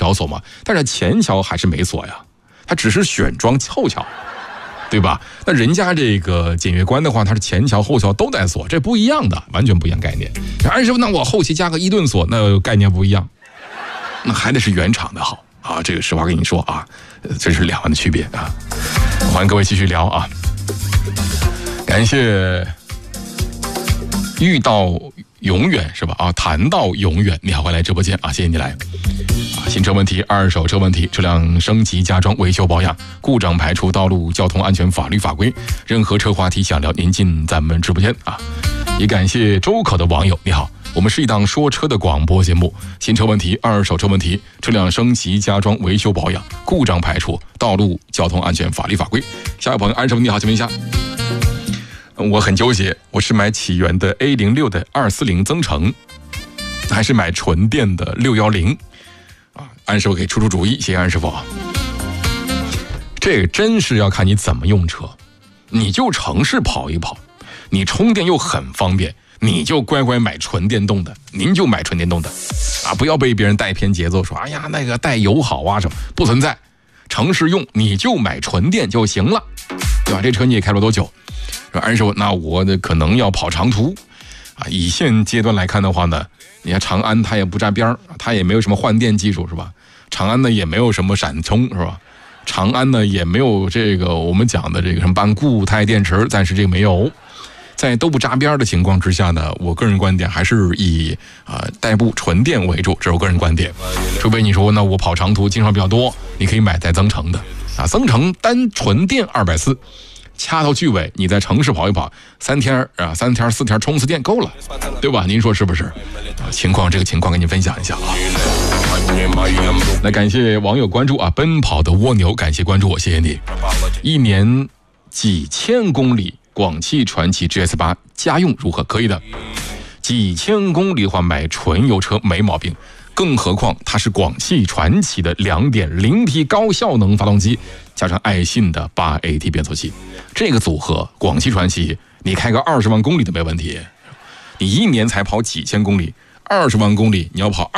桥锁嘛，但是前桥还是没锁呀，它只是选装后桥，对吧？那人家这个检阅官的话，他是前桥后桥都带锁，这不一样的，完全不一样概念。安师傅，那我后期加个伊顿锁，那概念不一样，那还得是原厂的好啊。这个实话跟你说啊，这是两岸的区别啊。欢迎各位继续聊啊，感谢遇到永远是吧？啊，谈到永远，你好，欢迎来直播间啊，谢谢你来。新车问题、二手车问题、车辆升级加装、维修保养、故障排除、道路交通安全法律法规，任何车话题想聊，您进咱们直播间啊。也感谢周口的网友，你好，我们是一档说车的广播节目，新车问题、二手车问题、车辆升级加装、维修保养、故障排除、道路交通安全法律法规。下一位朋友安师傅你好，请问一下。我很纠结，我是买启源的 A06 的240增程，还是买纯电的610啊？安师傅给出主意，谢谢安师傅啊。这个真是要看你怎么用车，你就城市跑一跑，你充电又很方便，你就乖乖买纯电动的，您就买纯电动的啊，不要被别人带偏节奏，说哎呀那个带油好啊什么，不存在，城市用你就买纯电就行了，对吧？这车你也开了多久？说安师傅，那我可能要跑长途啊。以现阶段来看的话呢，你看长安它也不扎边，它也没有什么换电技术是吧？长安呢也没有什么闪充是吧？长安呢也没有这个我们讲的这个什么半固态电池，暂时这个没有。在都不扎边的情况之下呢，我个人观点还是以代步纯电为主，这是我个人观点。除非你说那我跑长途经常比较多，你可以买带增程的啊，增程单纯电240。掐头去尾，你在城市跑一跑，3天4天充次电够了，对吧？您说是不是？这个情况跟您分享一下啊。来，感谢网友关注啊，奔跑的蜗牛，感谢关注我，谢谢你。一年几千公里，广汽传祺 GS8 家用如何？可以的，几千公里的话买纯油车没毛病。更何况它是广汽传祺的 2.0T 高效能发动机，加上爱信的 8AT 变速器，这个组合，广汽传祺你开个20万公里都没问题。你一年才跑几千公里，20万公里你要跑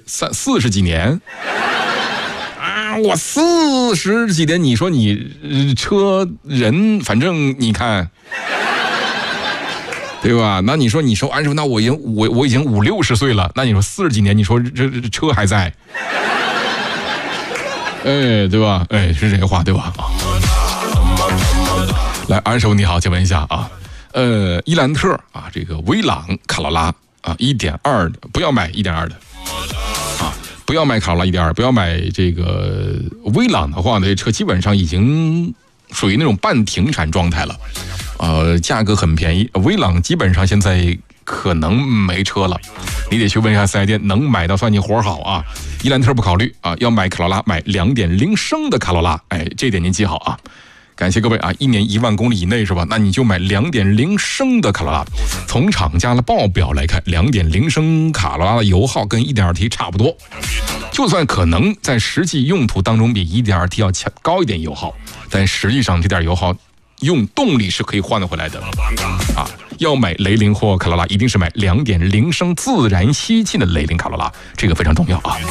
40几年啊！我40几年，你说你车人，反正你看。对吧？那你说安师傅，那我已经5、60岁了，那你说40几年，你说这车还在？哎，对吧？哎，是这个话对吧？来，安师傅你好，请问一下啊，伊兰特啊，这个威朗、卡罗拉啊，1.2的不要买1.2的啊，不要买卡罗拉1.2，不要买这个威朗的话呢，这车基本上已经属于那种半停产状态了。价格很便宜，威朗基本上现在可能没车了，你得去问一下4S店，能买到算你活好啊。伊兰特不考虑啊，要买卡罗拉，买2.0升的卡罗拉，哎，这点您记好啊。感谢各位啊，一年1万公里以内是吧？那你就买2.0升的卡罗拉。从厂家的报表来看，2.0升卡罗拉的油耗跟 1.2T 差不多，就算可能在实际用途当中比 1.2T 要高一点油耗，但实际上这点油耗用动力是可以换得回来的啊！要买雷凌或卡罗拉，一定是买2.0升自然吸气的雷凌卡罗拉，这个非常重要啊！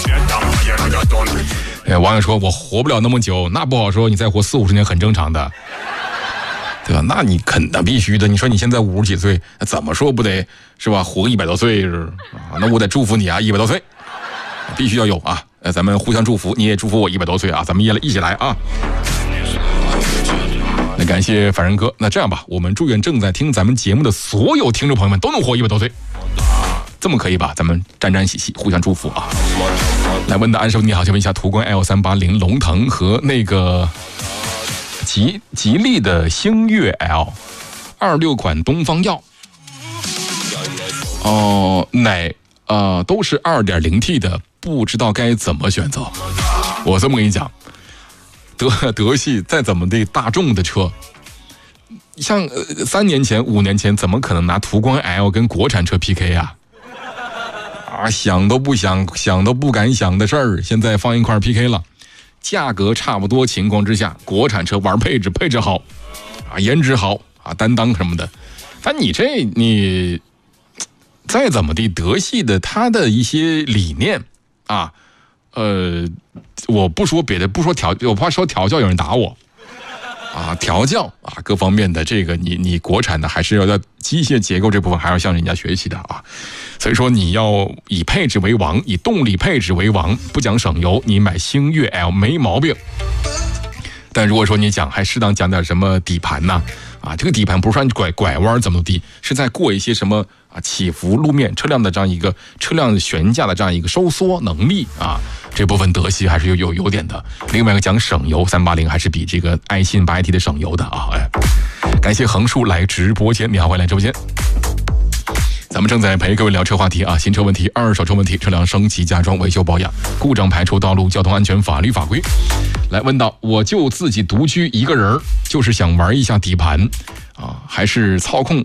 网友说我活不了那么久，那不好说，你再活40、50年很正常的，对吧？那你必须的。你说你现在50几岁，怎么说不得是吧？活100多岁是啊？那我得祝福你啊，100多岁，必须要有啊！咱们互相祝福，你也祝福我100多岁啊！咱们一起来啊！那感谢凡人哥，那这样吧，我们祝愿正在听咱们节目的所有听众朋友们都能活100多岁，这么可以吧？咱们沾沾喜气，互相祝福啊！来问的安师傅你好，请问一下，途观 L380 龙腾和那个吉利的星越 L 26款东方耀，都是 2.0T 的，不知道该怎么选择。我这么跟你讲。德系再怎么的大众的车，像3年前、5年前，怎么可能拿途观 L 跟国产车 PK 啊？想都不想，想都不敢想的事儿，现在放一块 PK 了。价格差不多情况之下，国产车玩配置好，颜值好啊，担当什么的。但你再怎么的德系的，它的一些理念啊。 我不说别的，不说我怕说调教有人打我。调教啊，各方面的这个你国产的还是要在机械结构这部分还要向人家学习的啊，所以说你要以配置为王，以动力配置为王，不讲省油，你买星越 L 没毛病。但如果说你还适当讲点什么底盘呢？这个底盘不是说你拐弯怎么地，是在过一些什么起伏路面车辆的这样一个车辆悬架的这样一个收缩能力这部分德系还是有点的。另外一个讲省油，380还是比这个爱信8AT 的省油的感谢横竖来直播间，你好，欢迎来直播间。咱们正在陪各位聊车话题新车问题、二手车问题、车辆升级、加装、维修保养、故障排除、道路交通安全、法律法规。来问到，我就自己独居一个人，就是想玩一下底盘还是操控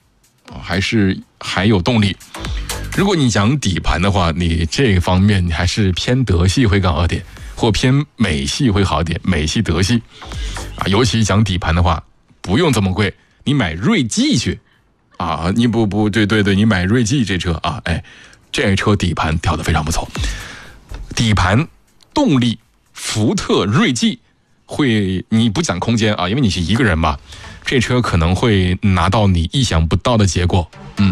还有动力。如果你讲底盘的话，你这方面你还是偏德系会更好点，或偏美系会好点，美系德系尤其讲底盘的话，不用这么贵，你买锐际去你对，你买锐际这车这车底盘调得非常不错，底盘动力福特锐际你不讲空间因为你是一个人嘛，这车可能会拿到你意想不到的结果。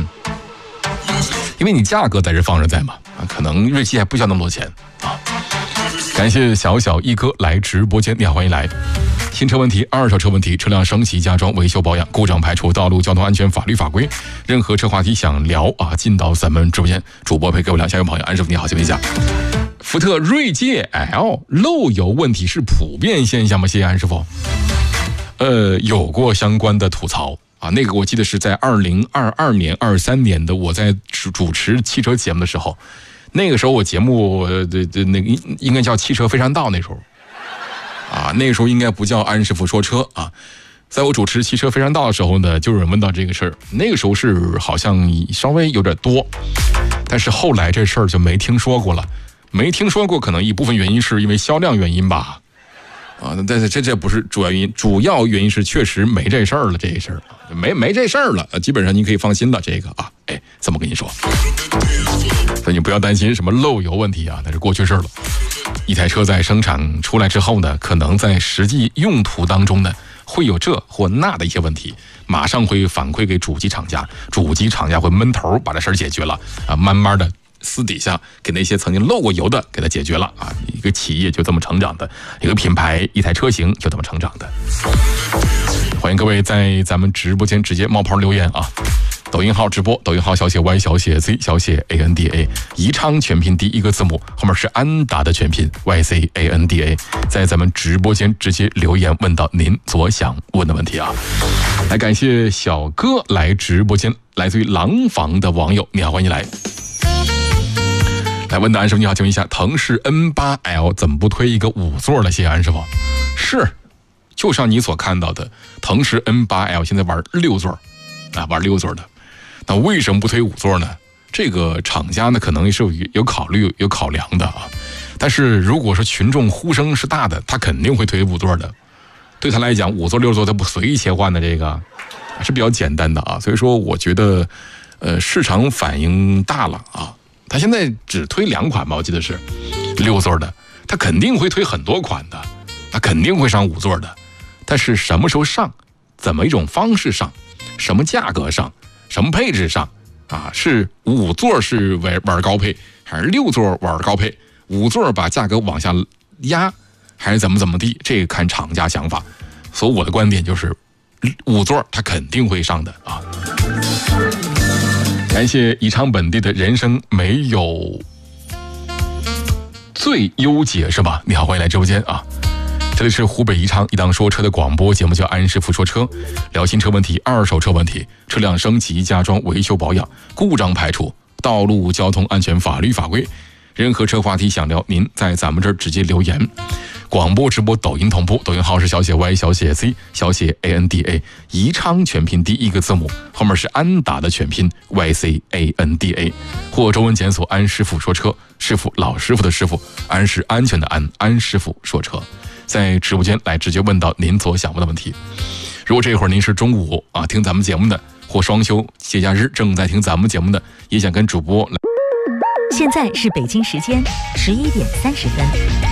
因为你价格在这放着在嘛可能锐际还不需要那么多钱感谢小一哥来直播间，你好，欢迎来。新车问题、二手车问题、车辆升级、加装、维修保养、故障排除、道路交通安全、法律法规，任何车话题想聊进到咱们直播间，主播陪各位聊。下一位朋友，安师傅你好，请问一下，福特锐界 L 漏油问题是普遍现象吗？谢谢安师傅。有过相关的吐槽那个我记得是在2022年、23年的我在主持汽车节目的时候，那个时候我节目那个应该叫汽车非常道，那时候那个时候应该不叫安师傅说车在我主持汽车非常道的时候呢，就有人问到这个事儿，那个时候是好像稍微有点多，但是后来这事儿就没听说过了，没听说过，可能一部分原因是因为销量原因吧但是这不是主要原因，主要原因是确实没这事儿了，这事儿没这事儿了，基本上你可以放心了，这个这么跟你说，所以你不要担心什么漏油问题那是过去事儿了。一台车在生产出来之后呢，可能在实际用途当中呢，会有这或那的一些问题，马上会反馈给主机厂家，主机厂家会闷头把这事儿解决了慢慢的私底下给那些曾经漏过油的给它解决了一个企业就这么成长的，一个品牌一台车型就这么成长的。欢迎各位在咱们直播间直接冒泡留言抖音号直播，抖音号小写 Y 小写 Z 小写 ANDA， 宜昌全拼第一个字母后面是安达的全拼 YCANDA， 在咱们直播间直接留言问到您所想问的问题来感谢小哥来直播间，来自于廊坊的网友，你好，欢迎来。来问的安师傅你好，请问一下，腾势 N8L 怎么不推一个5座的？谢谢安师傅。是，就像你所看到的，腾势 N8L 现在玩6座玩6座的。那为什么不推5座呢？这个厂家呢可能是有考虑有考量的但是如果说群众呼声是大的，他肯定会推5座的。对他来讲5座6座他不随意切换的，这个是比较简单的所以说我觉得市场反应大了他现在只推2款吧，我记得是6座的，他肯定会推很多款的，他肯定会上5座的，但是什么时候上，怎么一种方式上，什么价格上，什么配置上是5座是玩高配，还是6座玩高配，5座把价格往下压，还是怎么地，这个看厂家想法。所以我的观点就是5座它肯定会上的感谢宜昌本地的人生没有最优解是吧？你好，欢迎来直播间这里是湖北宜昌一档说车的广播节目，叫安师傅说车，聊新车问题、二手车问题、车辆升级、加装、维修保养、故障排除、道路交通安全、法律法规，任何车话题想聊，您在咱们这儿直接留言。广播直播抖音同步，抖音号是小写 Y 小写 Z 小写 ANDA， 宜昌全拼第一个字母后面是安达的全拼 YCANDA， 或中文检索安师傅说车，师傅老师傅的师傅，安是安全的安，安师傅说车，在直播间来直接问到您所想问的问题。如果这会儿您是中午听咱们节目的，或双休节假日正在听咱们节目的，也想跟主播来现在是北京时间11点30分。